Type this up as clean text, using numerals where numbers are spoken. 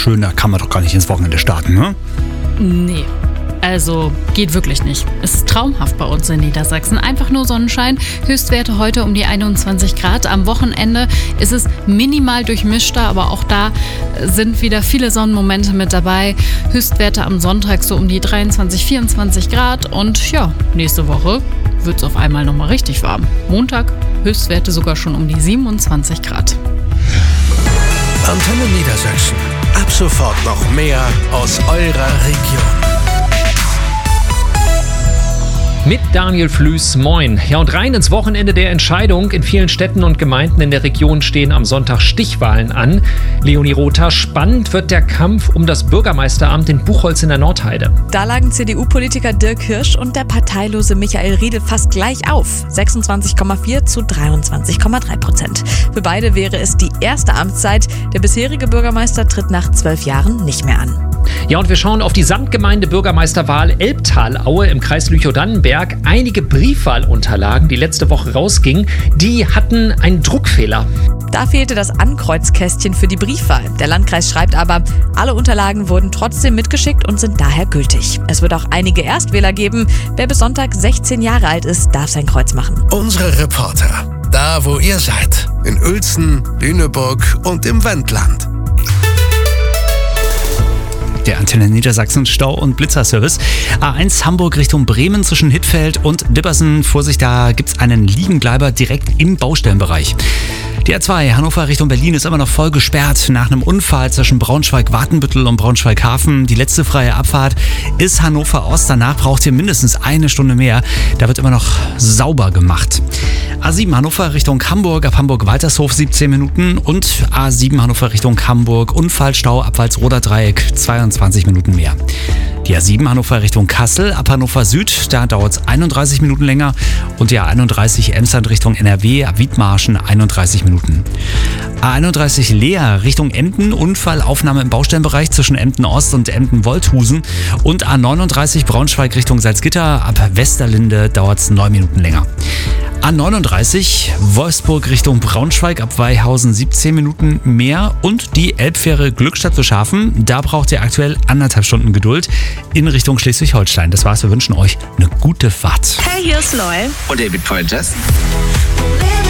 schön, da kann man doch gar nicht ins Wochenende starten, ne? Nee. Also geht wirklich nicht. Es ist traumhaft bei uns in Niedersachsen. Einfach nur Sonnenschein. Höchstwerte heute um die 21 Grad. Am Wochenende ist es minimal durchmischter, aber auch da sind wieder viele Sonnenmomente mit dabei. Höchstwerte am Sonntag so um die 23, 24 Grad. Und ja, nächste Woche wird es auf einmal nochmal richtig warm. Montag Höchstwerte sogar schon um die 27 Grad. Antenne Niedersachsen. Ab sofort noch mehr aus eurer Region. Mit Daniel Flüß, moin. Ja, und rein ins Wochenende der Entscheidung. In vielen Städten und Gemeinden in der Region stehen am Sonntag Stichwahlen an. Leonie Rother, spannend wird der Kampf um das Bürgermeisteramt in Buchholz in der Nordheide. Da lagen CDU-Politiker Dirk Hirsch und der parteilose Michael Riedel fast gleich auf. 26,4 zu 23,3%. Für beide wäre es die erste Amtszeit. Der bisherige Bürgermeister tritt nach 12 Jahren nicht mehr an. Ja, und wir schauen auf die Samtgemeinde-Bürgermeisterwahl Elbtal-Aue im Kreis Lüchow-Dannenberg. Einige Briefwahlunterlagen, die letzte Woche rausgingen, die hatten einen Druckfehler. Da fehlte das Ankreuzkästchen für die Briefwahl. Der Landkreis schreibt aber, alle Unterlagen wurden trotzdem mitgeschickt und sind daher gültig. Es wird auch einige Erstwähler geben. Wer bis Sonntag 16 Jahre alt ist, darf sein Kreuz machen. Unsere Reporter, da wo ihr seid, in Uelzen, Lüneburg und im Wendland. Der Antenne Niedersachsen Stau- und Blitzerservice. A1 Hamburg Richtung Bremen zwischen Hittfeld und Dippersen. Vorsicht, da gibt's einen Liegenbleiber direkt im Baustellenbereich. Die A2 Hannover Richtung Berlin ist immer noch voll gesperrt nach einem Unfall zwischen Braunschweig-Wartenbüttel und Braunschweig-Hafen. Die letzte freie Abfahrt ist Hannover Ost. Danach braucht ihr mindestens eine Stunde mehr. Da wird immer noch sauber gemacht. A7 Hannover Richtung Hamburg, ab Hamburg-Waltershof 17 Minuten und A7 Hannover Richtung Hamburg, Unfallstau ab Walsroder-Dreieck 22 Minuten mehr. Die A7 Hannover Richtung Kassel, ab Hannover Süd, da dauert es 31 Minuten länger und die A31 Emsland Richtung NRW, ab Wiedmarschen 31 Minuten. A31 Leer Richtung Emden, Unfallaufnahme im Baustellenbereich zwischen Emden Ost und Emden Wolthusen und A39 Braunschweig Richtung Salzgitter, ab Westerlinde dauert es 9 Minuten länger. A39 Wolfsburg Richtung Braunschweig, ab Weihausen 17 Minuten mehr und die Elbfähre Glückstadt zu Schafen, da braucht ihr aktuell 1,5 Stunden Geduld in Richtung Schleswig-Holstein. Das war's, wir wünschen euch eine gute Fahrt. Hey, hier ist Loel und David Pointers.